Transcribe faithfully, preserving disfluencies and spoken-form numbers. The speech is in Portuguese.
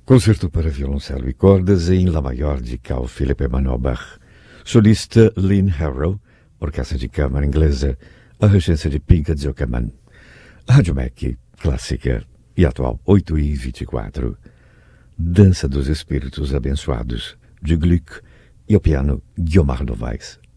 Concerto para violoncelo e cordas em Lá maior de Carl Philipp Emanuel Bach. Solista Lynn Harrow, orquestra de câmara inglesa, a regência de Pinka Zuckerman. Rádio Mac, clássica e atual, oito e vinte e quatro. Dança dos Espíritos Abençoados, de Gluck, e ao piano, Guiomar Novaes.